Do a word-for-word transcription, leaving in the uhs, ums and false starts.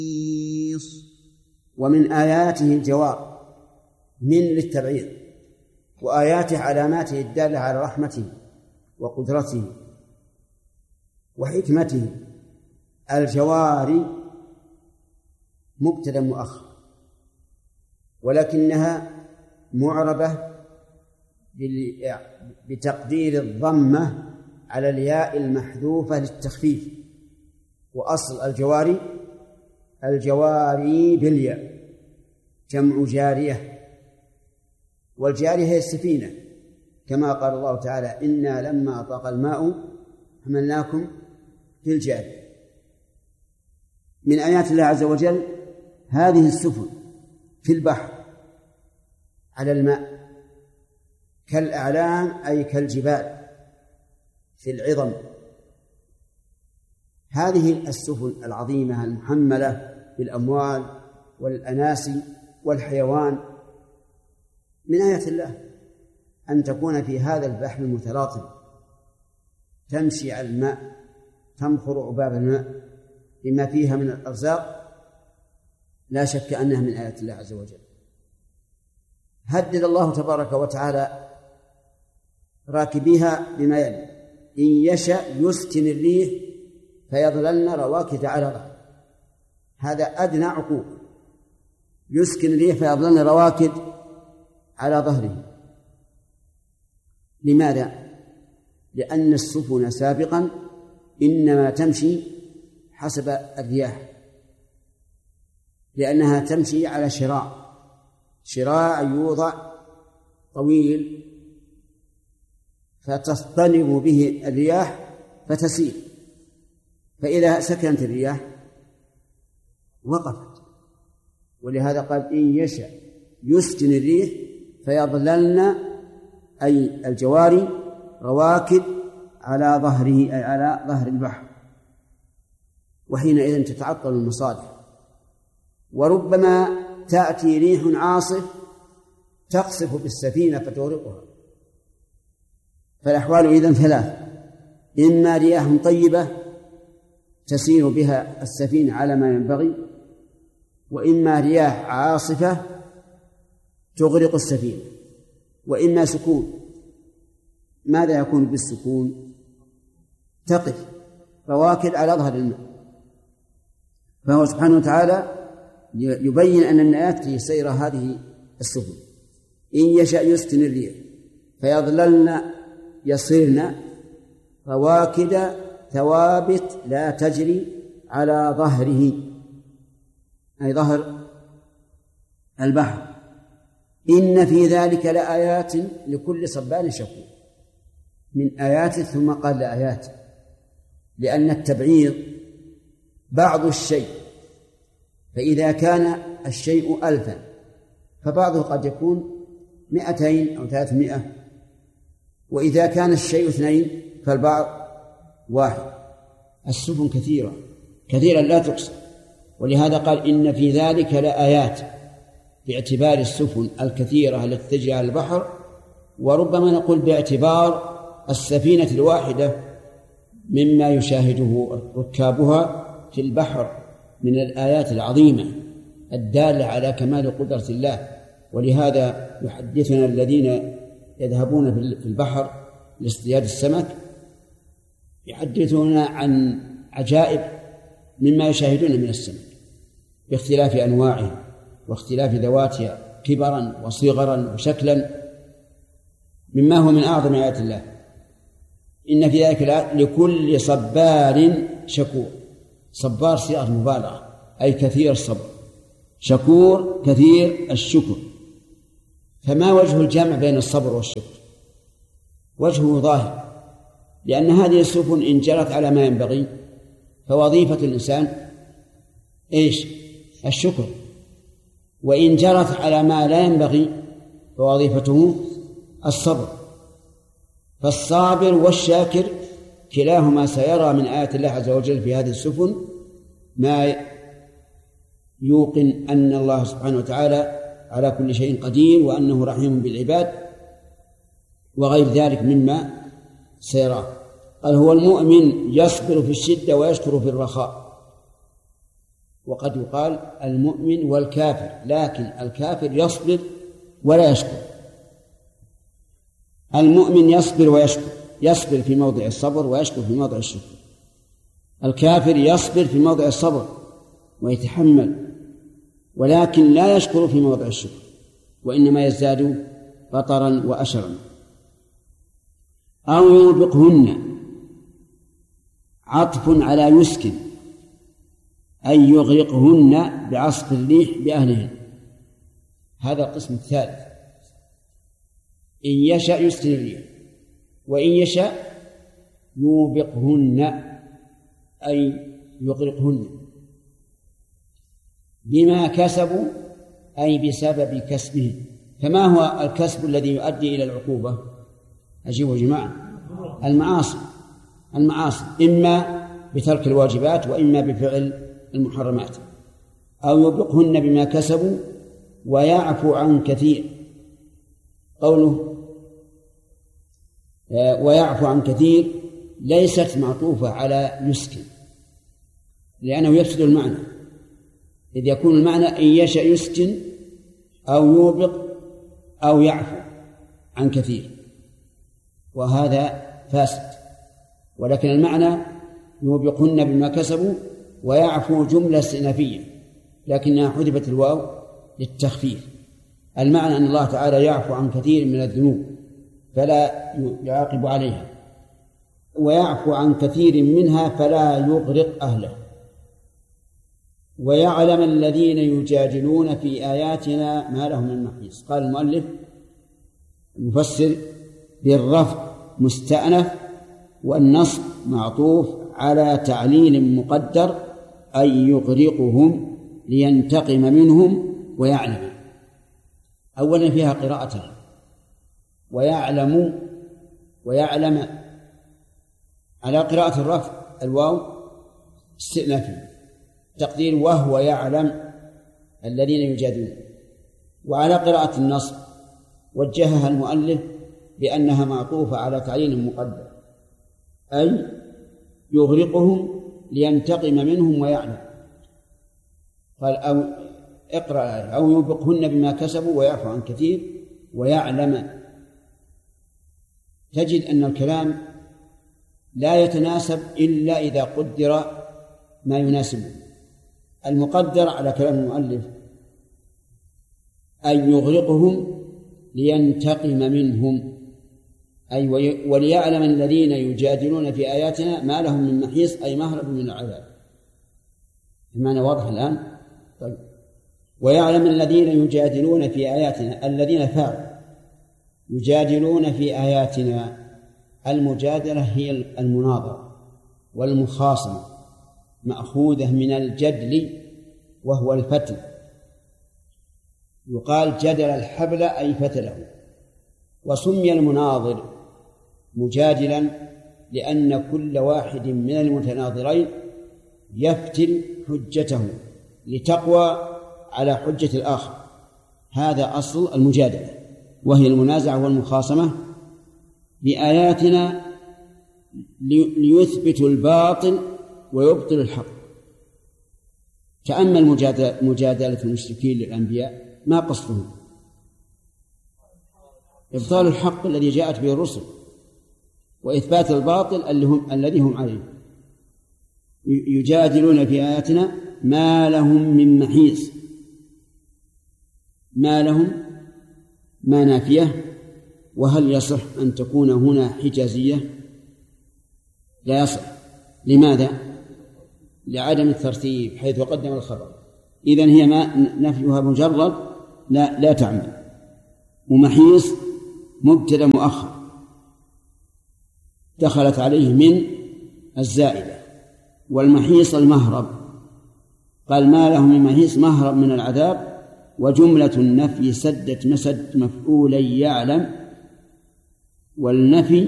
ومن آياته الجوار من للتبعيض، وآياته علاماته الدالة على رحمته وقدرته وحكمته. الجوار مبتدأ مؤخر، ولكنها معربة بتقدير الضمة على الياء المحذوفة للتخفيف، وأصل الجواري الجواري بالياء جمع جارية، والجارية هي السفينة، كما قال الله تعالى: إنا لما طغى الماء حملناكم في الجارية. من آيات الله عز وجل هذه السفن في البحر على الماء كالأعلام، أي كالجبال في العظم. هذه السفن العظيمة المحملة بالأموال والأناسي والحيوان من آيات الله أن تكون في هذا البحر المتلاطم، تمشي على الماء، تمخر عباب الماء بما فيها من الأرزاق، لا شك أنها من آيات الله عز وجل. هدد الله تبارك وتعالى راكبيها بما يلي: إن يشأ يسكن الريح فيظللن رواكد على ظهره. هذا أدنى عقوق، يسكن الريح فيظللن رواكد على ظهره. لماذا؟ لأن السفن سابقا إنما تمشي حسب الرياح، لأنها تمشي على شراع، شراع يوضع طويل فتصطنب به الرياح فتسير، فإذا سكنت الرياح وقفت. ولهذا قال: إن يشأ يسكن الريح فيظللن، أي الجواري، رواكد على ظهره، أي على ظهر البحر، وحينئذ تتعطل المصالح. وربما تأتي ريح عاصف تقصف بالسفينة فتغرقها. فالأحوال إذن ثلاث: إما رياح طيبة تسير بها السفينة على ما ينبغي، وإما رياح عاصفة تغرق السفينة، وإما سكون. ماذا يكون بالسكون؟ تقف رواكد على ظهر الماء. فهو سبحانه وتعالى يبين أن من آياته سير هذه السفن. إن يشأ يسكن الريح فيظللن يصيرن رواكد ثوابت لا تجري على ظهره، أي ظهر البحر. إن في ذلك لآيات لكل صبار شكور. من آيات ثم قال لآيات، لأن التبعيض بعض الشيء، فإذا كان الشيء ألفا فبعضه قد يكون مئتين أو ثلاثمائة، وإذا كان الشيء اثنين فالبعض واحد. السفن كثيرة كثيرا لا تقصى، ولهذا قال: إن في ذلك لآيات، باعتبار السفن الكثيرة التي تجري على البحر، وربما نقول باعتبار السفينة الواحدة مما يشاهده ركابها في البحر من الآيات العظيمة الدالة على كمال قدرة الله. ولهذا يحدثنا الذين يذهبون في البحر لاصطياد السمك، يحدثون عن عجائب مما يشاهدون من السمك باختلاف أنواعه واختلاف ذواتها كبرا وصغرا وشكلا، مما هو من أعظم آيات الله. إن في ذلك لكل صبار شكور. صبار صيغة مبالغة، أي كثير الصبر، شكور كثير الشكر. فما وجه الجمع بين الصبر والشكر؟ وجهه ظاهر، لأن هذه السفن إن جرت على ما ينبغي فوظيفة الإنسان إيش؟ الشكر، وإن جرت على ما لا ينبغي فوظيفته الصبر. فالصابر والشاكر كلاهما سيرى من آيات الله عز وجل في هذه السفن ما يوقن أن الله سبحانه وتعالى على كل شيء قدير، وأنه رحيم بالعباد، وغير ذلك مما سيراه. قال: هو المؤمن يصبر في الشدة ويشكر في الرخاء. وقد يقال المؤمن والكافر، لكن الكافر يصبر ولا يشكر. المؤمن يصبر ويشكر، يصبر في موضع الصبر ويشكر في موضع الشكر. الكافر يصبر في موضع الصبر ويتحمل، ولكن لا يشكر في موضع الشكر، وإنما يزداد بطرا وأشرا. أو يوبقهن عطف على يسكن، أي يغرقهن بعصف الريح بأهلهن. هذا القسم الثالث. إن يشأ يسكن الريح، وإن يشأ يوبقهن أي يغرقهن بما كسبوا، أي بسبب كسبهم. فما هو الكسب الذي يؤدي إلى العقوبة؟ أجيبوا جماعة. المعاصي، المعاصي إما بترك الواجبات وإما بفعل المحرمات. أو يوبقهن بما كسبوا ويعفو عن كثير. قوله ويعفو عن كثير ليست معطوفة على يسكن، لأنه يفسد المعنى، إذ يكون المعنى إن يشأ يسكن أو يوبق أو يعفو عن كثير، وهذا فاسد. ولكن المعنى يوبقهن بما كسبوا ويعفو جملة استئنافية، لكنها حذفت الواو للتخفيف. المعنى أن الله تعالى يعفو عن كثير من الذنوب فلا يعاقب عليها، ويعفو عن كثير منها فلا يغرق أهله. ويعلم الذين يجادلون في آياتنا ما لهم من محيص. قال المؤلف المفسر بالرفع مستأنف والنصب معطوف على تعليل مقدر، أي يغرقهم لينتقم منهم ويعلم. أولا فيها قراءتان، ويعلم ويعلم على قراءة الرفع الواو استئنافي تقدير وهو يعلم الذين يجادلون. وعلى قراءة النصب وجهها المؤلف بأنها معطوفة على تعليل مقدر، أي يغرقهم لينتقم منهم ويعلم. قال أو اقرأ أو يوبقهن بما كسبوا ويعفو عن كثير ويعلم. تجد أن الكلام لا يتناسب إلا إذا قدر ما يناسبه. المقدر على كلام المؤلف أن يغرقهم لينتقم منهم، أي وليعلم الذين يجادلون في آياتنا ما لهم من محيص، أي مهرب من العذاب. المعنى واضح الآن؟ طيب. ويعلم الذين يجادلون في آياتنا، الذين فعلوا يجادلون في آياتنا. المجادلة هي المناظرة والمخاصمة، مأخوذة من الجدل وهو الفتل. يقال جدل الحبل أي فتله. وسمي المناظر مجادلا لأن كل واحد من المتناظرين يفتل حجته لتقوى على حجة الآخر. هذا أصل المجادلة، وهي المنازعة والمخاصمة بآياتنا ليثبتوا الباطل ويبطل الحق. تأمل مجادلة المشركين للأنبياء، ما قصدهم؟ إبطال الحق الذي جاءت به الرسل وإثبات الباطل الذي هم عليه. يجادلون في آياتنا ما لهم من محيص. ما لهم ما نافية، وهل يصح أن تكون هنا حجازية؟ لا يصح. لماذا؟ لعدم الترتيب حيث قدم الخبر. إذن هي ما نفيها مجرد لا لا تعمل. ومحيص مبتدأ مؤخر دخلت عليه من الزائدة، والمحيص المهرب. قال ما له من محيص، مهرب من العذاب. وجملة النفي سدت مسد مفعولي يعلم، والنفي